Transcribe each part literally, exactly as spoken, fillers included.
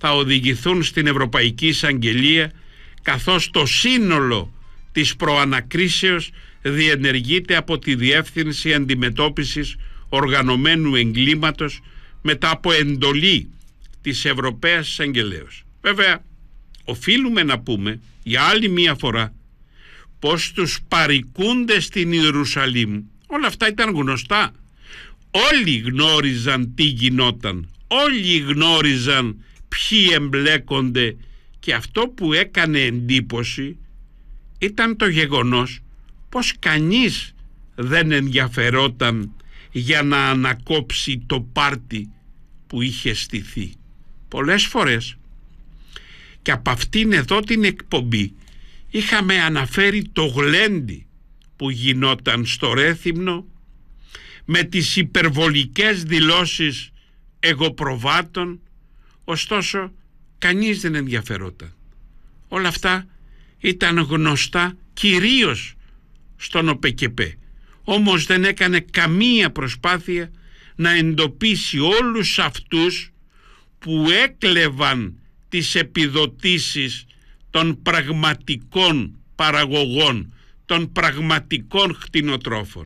θα οδηγηθούν στην Ευρωπαϊκή Εισαγγελία, καθώς το σύνολο της προανακρίσεως διενεργείται από τη Διεύθυνση Αντιμετώπισης Οργανωμένου Εγκλήματος μετά από εντολή της Ευρωπαίας Εισαγγελέως. Βέβαια, οφείλουμε να πούμε για άλλη μία φορά πως τους παρικούντες στην Ιερουσαλήμ όλα αυτά ήταν γνωστά. Όλοι γνώριζαν τι γινόταν, όλοι γνώριζαν ποιοι εμπλέκονται, και αυτό που έκανε εντύπωση ήταν το γεγονός πως κανείς δεν ενδιαφερόταν για να ανακόψει το πάρτι που είχε στηθεί. Πολλές φορές, και από αυτήν εδώ την εκπομπή είχαμε αναφέρει το γλέντι που γινόταν στο Ρέθυμνο με τις υπερβολικές δηλώσεις εγωπροβάτων, ωστόσο κανείς δεν ενδιαφερόταν. Όλα αυτά ήταν γνωστά κυρίως στον ΟΠΕΚΕΠΕ, όμως δεν έκανε καμία προσπάθεια να εντοπίσει όλους αυτούς που έκλεβαν τις επιδοτήσεις των πραγματικών παραγωγών, των πραγματικών κτηνοτρόφων.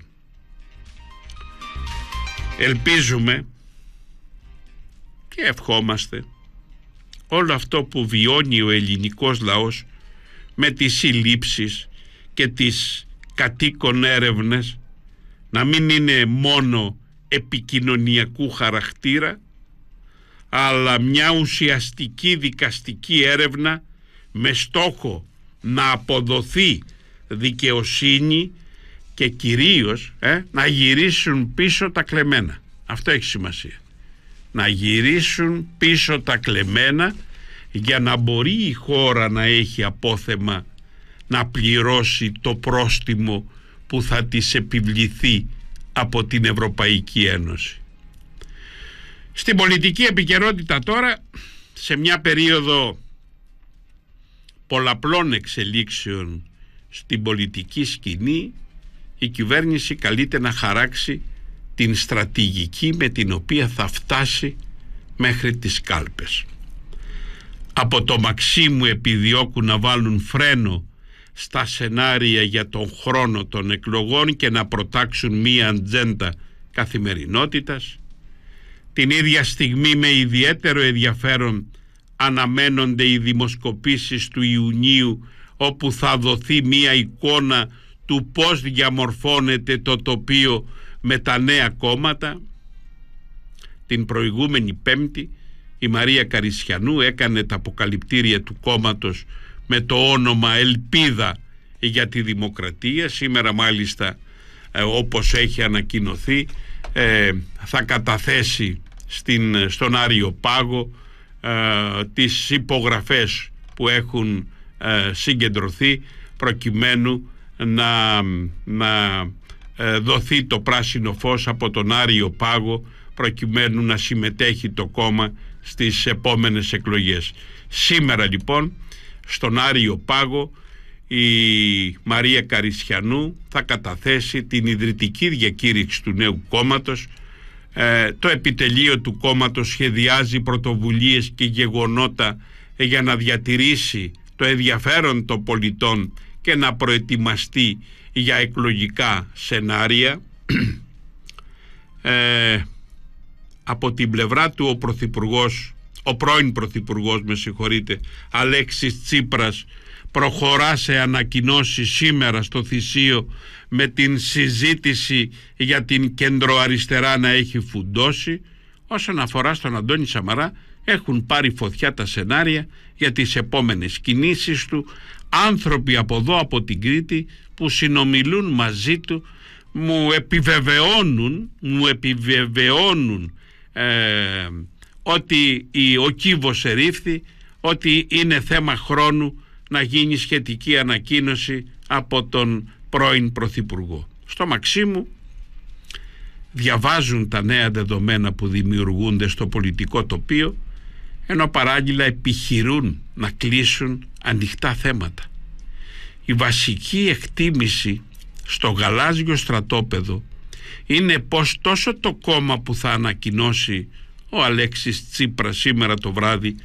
Ελπίζουμε και ευχόμαστε όλο αυτό που βιώνει ο ελληνικός λαός με τις συλλήψεις και τις κατοίκον έρευνες να μην είναι μόνο επικοινωνιακού χαρακτήρα, αλλά μια ουσιαστική δικαστική έρευνα με στόχο να αποδοθεί δικαιοσύνη και κυρίως ε, να γυρίσουν πίσω τα κλεμμένα. Αυτό έχει σημασία. Να γυρίσουν πίσω τα κλεμμένα για να μπορεί η χώρα να έχει απόθεμα να πληρώσει το πρόστιμο που θα της επιβληθεί από την Ευρωπαϊκή Ένωση. Στην πολιτική επικαιρότητα τώρα, σε μια περίοδο πολλαπλών εξελίξεων στην πολιτική σκηνή, η κυβέρνηση καλείται να χαράξει την στρατηγική με την οποία θα φτάσει μέχρι τις κάλπες. Από το Μαξίμου επιδιώκουν να βάλουν φρένο στα σενάρια για τον χρόνο των εκλογών και να προτάξουν μία ατζέντα καθημερινότητας. Την ίδια στιγμή, με ιδιαίτερο ενδιαφέρον, αναμένονται οι δημοσκοπήσεις του Ιουνίου, όπου θα δοθεί μία εικόνα του πώς διαμορφώνεται το τοπίο με τα νέα κόμματα. Την προηγούμενη Πέμπτη η Μαρία Καρισιανού έκανε τα αποκαλυπτήρια του κόμματος με το όνομα Ελπίδα για τη Δημοκρατία. Σήμερα μάλιστα, ε, όπως έχει ανακοινωθεί, ε, θα καταθέσει στην, στον Άριο Πάγο ε, τις υπογραφές που έχουν ε, συγκεντρωθεί προκειμένου να, να ε, δοθεί το πράσινο φως από τον Άριο Πάγο, προκειμένου να συμμετέχει το κόμμα στις επόμενες εκλογές. Σήμερα λοιπόν στον Άριο Πάγο η Μαρία Καρισιανού θα καταθέσει την ιδρυτική διακήρυξη του νέου κόμματος. Ε, το επιτελείο του κόμματος σχεδιάζει πρωτοβουλίες και γεγονότα για να διατηρήσει το ενδιαφέρον των πολιτών και να προετοιμαστεί για εκλογικά σενάρια. Ε, από την πλευρά του ο πρωθυπουργός, ο πρώην πρωθυπουργός, με συγχωρείτε, Αλέξης Τσίπρας, προχωρά σε ανακοινώσεις σήμερα στο Θησίο, με την συζήτηση για την κεντροαριστερά να έχει φουντώσει. Όσον αφορά στον Αντώνη Σαμαρά, έχουν πάρει φωτιά τα σενάρια για τις επόμενες κινήσεις του. Άνθρωποι από εδώ, από την Κρήτη, που συνομιλούν μαζί του, μου επιβεβαιώνουν μου επιβεβαιώνουν ε, ότι η, ο κύβος ερήφθη, ότι είναι θέμα χρόνου να γίνει σχετική ανακοίνωση από τον πρώην Πρωθυπουργό. Στο Μαξίμου διαβάζουν τα νέα δεδομένα που δημιουργούνται στο πολιτικό τοπίο, ενώ παράλληλα επιχειρούν να κλείσουν ανοιχτά θέματα. Η βασική εκτίμηση στο γαλάζιο στρατόπεδο είναι πως τόσο το κόμμα που θα ανακοινώσει ο Αλέξης Τσίπρας σήμερα το βράδυ,